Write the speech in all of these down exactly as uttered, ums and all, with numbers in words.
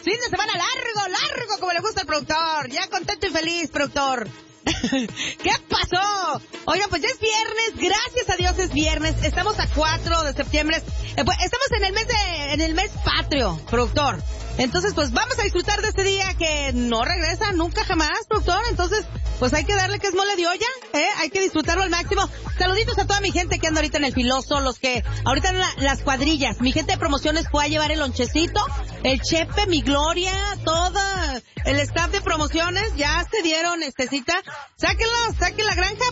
Fin de semana largo, largo, como le gusta al productor. Ya contento y feliz, productor. ¿Qué pasó? Oigan, pues ya es viernes, gracias a Dios es viernes. Estamos a cuatro de septiembre. Eh, pues, estamos en el mes de, en el mes patrio, productor. Entonces, pues vamos a disfrutar de este día que no regresa nunca jamás, productor. Entonces, pues hay que darle que es mole de olla, ¿eh? Hay que disfrutarlo al máximo. Saluditos a toda mi gente que anda ahorita en el Filoso, los que ahorita en la, las cuadrillas. Mi gente de promociones fue a llevar el lonchecito, el Chepe, mi Gloria, todo el staff de promociones ya se dieron este cita. Sáquenlos, saquen la granja,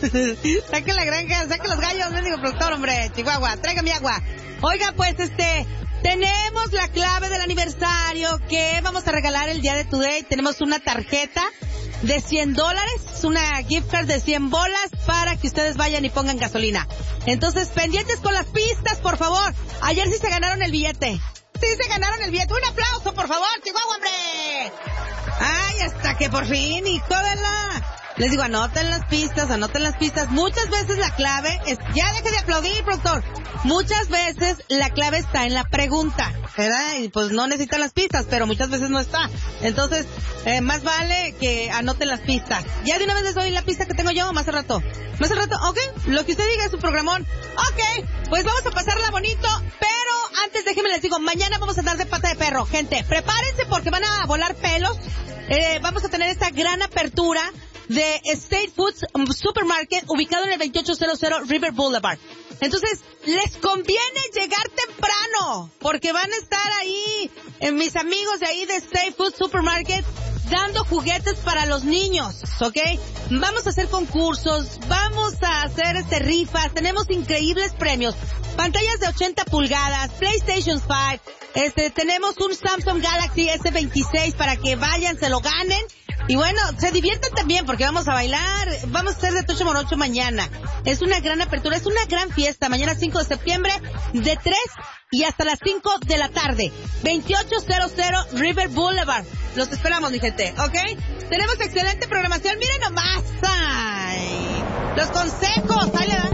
saquen la granja, saquen los gallos, les digo, productor, hombre, Chihuahua, tráigame agua. Oiga, pues este... tenemos la clave del aniversario que vamos a regalar el día de today. Tenemos una tarjeta de cien dólares, una gift card de cien bolas para que ustedes vayan y pongan gasolina. Entonces, pendientes con las pistas, por favor. Ayer sí se ganaron el billete. Sí se ganaron el billete. Un aplauso, por favor, Chihuahua, hombre. Ay, hasta que por fin, hijo de la... Les digo, anoten las pistas, anoten las pistas. Muchas veces la clave es... Ya deje de aplaudir, productor. Muchas veces la clave está en la pregunta, ¿verdad? Y pues no necesitan las pistas, pero muchas veces no está. Entonces, eh, más vale que anoten las pistas. Ya de una vez les doy la pista que tengo yo, más al rato. Más al rato, ¿ok? Lo que usted diga es su programón. Ok, pues vamos a pasarla bonito, pero antes déjenme les digo, mañana vamos a andar de pata de perro. Gente, prepárense porque van a volar pelos. Eh, vamos a tener esta gran apertura de State Foods Supermarket, ubicado en el veintiocho cero cero River Boulevard. Entonces, les conviene llegar temprano, porque van a estar ahí, eh, mis amigos de ahí de State Foods Supermarket, dando juguetes para los niños, ¿ok? Vamos a hacer concursos, vamos a hacer este rifas, tenemos increíbles premios, pantallas de ochenta pulgadas, PlayStation cinco, este, tenemos un Samsung Galaxy ese veintiséis para que vayan, se lo ganen. Y bueno, se diviertan también porque vamos a bailar, vamos a hacer de Tocho Morocho mañana. Es una gran apertura, es una gran fiesta. Mañana cinco de septiembre de tres y hasta las cinco de la tarde. veintiocho cero cero River Boulevard. Los esperamos, mi gente, ¿ok? Tenemos excelente programación. Miren nomás. Ay, los consejos, ahí le dan.